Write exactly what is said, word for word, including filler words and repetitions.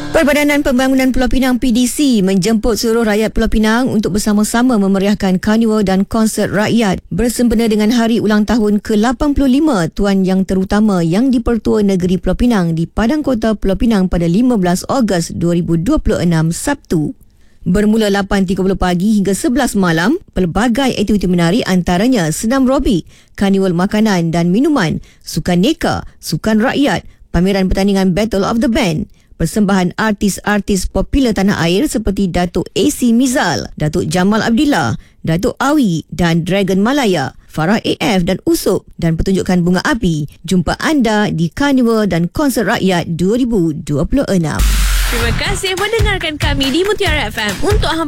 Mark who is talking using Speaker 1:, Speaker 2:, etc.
Speaker 1: Perbadanan Pembangunan Pulau Pinang P D C menjemput seluruh rakyat Pulau Pinang untuk bersama-sama memeriahkan karnival dan konsert rakyat bersempena dengan hari ulang tahun ke lapan puluh lima Tuan Yang Terutama Yang di-Pertua Negeri Pulau Pinang di Padang Kota Pulau Pinang pada lima belas Ogos dua ribu dua puluh enam Sabtu. Bermula lapan tiga puluh pagi hingga sebelas malam, pelbagai aktiviti menarik antaranya senam robik, karnival makanan dan minuman, sukan neka, sukan rakyat, pameran pertandingan Battle of the Band, persembahan artis-artis popular tanah air seperti Datuk A C Mizal, Datuk Jamal Abdillah, Datuk Awi dan Dragon Malaya, Farah A F dan Usop dan pertunjukan bunga api. Jumpa anda di Karnival dan Konsert Rakyat dua ribu dua puluh enam.
Speaker 2: Terima kasih mendengarkan kami di Mutiara F M. Untuk